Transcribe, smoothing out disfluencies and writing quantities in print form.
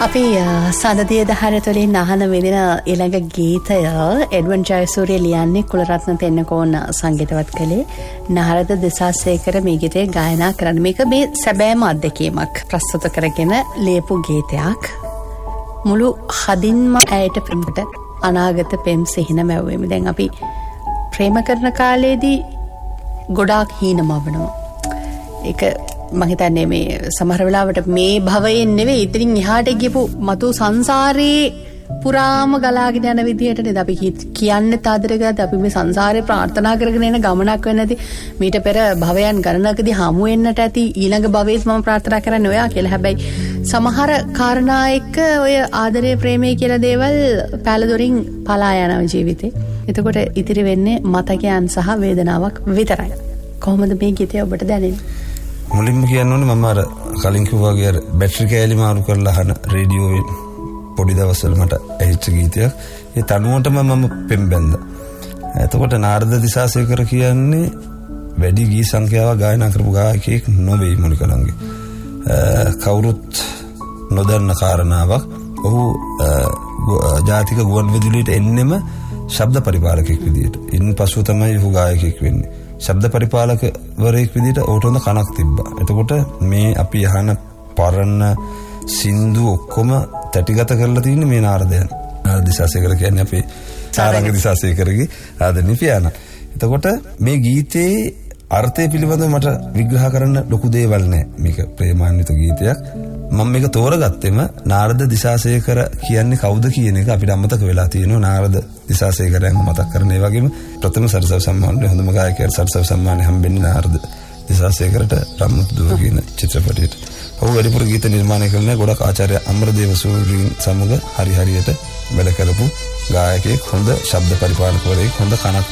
අපි සඳදිය දහර තුළින් අහන විදින ඊළඟ ගීතය එඩ්වන් ජයසූරිය ලියන්නේ කුලරත්න තෙන්නකෝන් සංගීතවත් කළේ නාරද දෙසාසේකර මේ ගීතය ගායනා කරන්න. මේක මේ සැබෑම අත්දැකීමක් ප්‍රස්තුත කරගෙන ලියපු ගීතයක්. මුළු හදින්ම ඇයට ප්‍රේමට අනාගත පෙම් සිහින මැව්වෙමි. දැන් අපි ප්‍රේම කරන කාලේදී ගොඩාක් හීනමවනවා. ඒක මම හිතන්නේ මේ සමහර වෙලාවට මේ භවයෙන් නෙවෙයි ඉතින් එහාට ගියපු මතු සංසාරේ පුරාම ගලාගෙන යන විදියට නේද අපි කියන්නේ තාදරගත අපි මේ සංසාරේ ප්‍රාර්ථනා කරගෙන යන ගමනක් වෙන්නේ නැති මීට පෙර භවයන් ගණනකදී හමු වෙන්නට ඇති ඊළඟ භවයේත් මම ප්‍රාර්ථනා කරන්නේ ඔයා කියලා. හැබැයි සමහර කාරණා එක්ක ඔය ආදරය ප්‍රේමය කියලා දේවල් පළදොරින් පලා යන ජීවිතේ. එතකොට ඉතිරි වෙන්නේ මතකයන් සහ වේදනාවක් විතරයි. කොහොමද මේ ගීතය ඔබට දැනෙන්නේ? මුලින්ම කියන්න ඕනේ මම අර කලින් කිව්වා වගේ අර බැටරි කෑලි මාරු කරලා අහන රේඩියෝවේ පොඩි දවස්වල මට ඇහිච්ච ගීතයක්. ඒ තනුවටම මම පෙම්බැන්දා. එතකොට නාරද දිසාසේකර කියන්නේ වැඩි ගී සංඛ්‍යාවක් ගායනා කරපු ගායකයෙක් නොවේ මුලිකලංගේ. කවුරුත් නොදන්න කාරණාවක්. ඔහු ජාතික ගුවන් විදුලියට එන්නෙම ශබ්ද පරිපාලකෙක් විදියට. ඉන් පසුව තමයි ඔහු ගායකයෙක් වෙන්නේ. ශබ්ද පරිපාලකවරයෙක් විදිහට ඔහුට හොඳ කනක් තිබ්බා. එතකොට මේ අපි අහන පරණ සින්දු ඔක්කොම තැටිගත කරලා තියෙන්නේ මේ නාරදයන්. නාරද දිසාසේකර කියන්නේ අපේ සාරංග දිසාසේකරගේ ආදරණීය පියාණන්. එතකොට මේ ගීතේ අර්ථය පිළිබඳව මට විග්‍රහ කරන්න ලොකු දේවල් නැහැ. මේක ප්‍රේමාන්විත ගීතයක්. මම මේක තෝරගත්තෙම නාරද දිසාසේකර කියන්නේ කවුද කියන එක අපිට අමතක වෙලා තියෙනවා. නාරද දිසාසේකරයන් මතක් කරන ඒ වගේම ප්‍රථම සරසවි සම්මානයේ හොඳම ගායකයාට සරසවි සම්මානය හම්බෙන්නේ නාරද දිසාසේකරට රම්මුතු දුව කියන චිත්‍රපටයට. ඔහු වැඩිපුර ගීත නිර්මාණය කරන ගොඩක් ආචාර්ය අමරදේව සූරීන් සමග හරියට වැඩ කරපු ගායකයෙක්, හොඳ ශබ්ද පරිපාලකවරයෙක්, හොඳ කනක්